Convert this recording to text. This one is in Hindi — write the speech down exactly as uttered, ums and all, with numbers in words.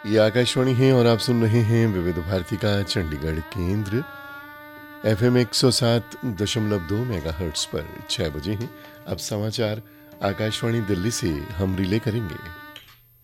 ये आकाशवाणी है और आप सुन रहे हैं विविध भारती का चंडीगढ़ केंद्र एफ एम एक सौ सात दशमलव दो मेगा हर्ट्स पर छः बजे हैं। अब समाचार आकाशवाणी दिल्ली से हम रिले करेंगे।